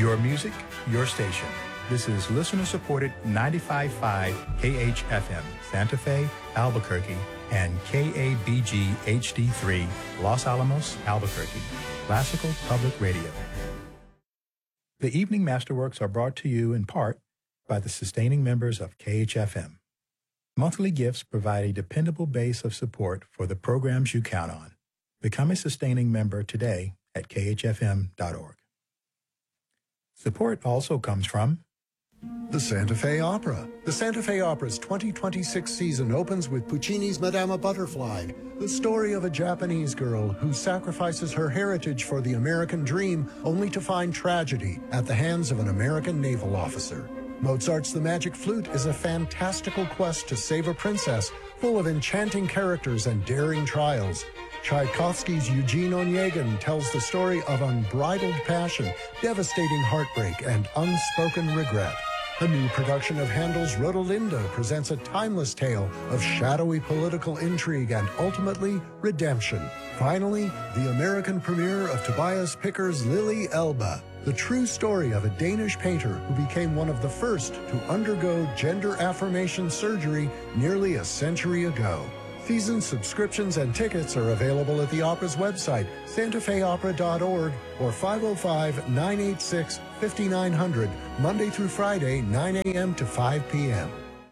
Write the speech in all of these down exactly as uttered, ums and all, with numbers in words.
Your music, your station. This is listener-supported ninety-five point five K H F M, Santa Fe, Albuquerque, and K A B G H D three, Los Alamos, Albuquerque. Classical Public Radio. The Evening Masterworks are brought to you in part by the sustaining members of K H F M. Monthly gifts provide a dependable base of support for the programs you count on. Become a sustaining member today at K H F M dot org. Support also comes from the Santa Fe Opera. The Santa Fe Opera's twenty twenty-six season opens with Puccini's Madama Butterfly, the story of a Japanese girl who sacrifices her heritage for the American dream only to find tragedy at the hands of an American naval officer. Mozart's The Magic Flute is a fantastical quest to save a princess full of enchanting characters and daring trials. Tchaikovsky's Eugene Onegin tells the story of unbridled passion, devastating heartbreak, and unspoken regret. A new production of Handel's Rodelinda presents a timeless tale of shadowy political intrigue and ultimately redemption. Finally, the American premiere of Tobias Picker's Lily Elba, the true story of a Danish painter who became one of the first to undergo gender affirmation surgery nearly a century ago. Season subscriptions and tickets are available at the opera's website, santa fe opera dot org, or five oh five, nine eight six, five nine zero zero, Monday through Friday, nine a.m. to five p.m.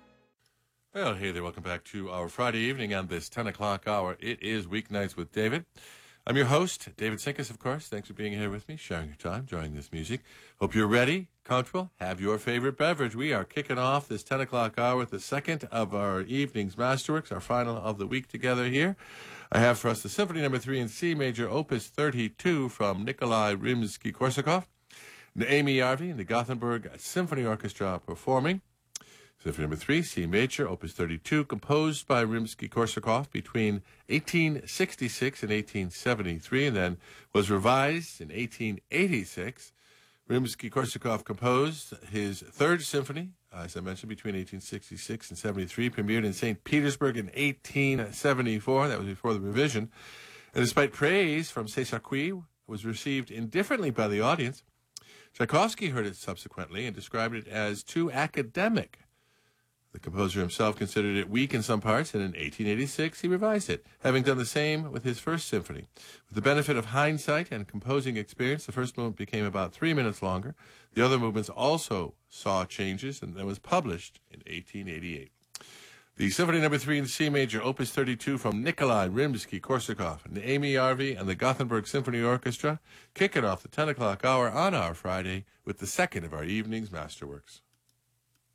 Well, hey there. Welcome back to our Friday evening on this ten o'clock hour. It is Weeknights with David. I'm your host, David Sinkus, of course. Thanks for being here with me, sharing your time, enjoying this music. Hope you're ready, comfortable, have your favorite beverage. We are kicking off this ten o'clock hour with the second of our evening's Masterworks, our final of the week together here. I have for us the Symphony Number three in C Major, Opus thirty-two from Nikolai Rimsky-Korsakov, Amy Arvey and the Gothenburg Symphony Orchestra performing. Symphony Number three, C Major, Opus thirty-two, composed by Rimsky-Korsakov between eighteen sixty-six and eighteen seventy-three, and then was revised in eighteen eighty-six. Rimsky-Korsakov composed his third symphony, uh, as I mentioned, between eighteen sixty-six and seventy-three, premiered in Saint Petersburg in eighteen seventy-four. That was before the revision. And despite praise from César it was received indifferently by the audience. Tchaikovsky heard it subsequently and described it as too academic. The composer himself considered it weak in some parts, and in eighteen eighty-six he revised it, having done the same with his first symphony. With the benefit of hindsight and composing experience, the first movement became about three minutes longer. The other movements also saw changes, and that was published in eighteen eighty-eight. The Symphony Number three in C Major, Opus thirty-two from Nikolai Rimsky-Korsakov and Amy Arvey and the Gothenburg Symphony Orchestra, kicking off the ten o'clock hour on our Friday with the second of our evening's Masterworks.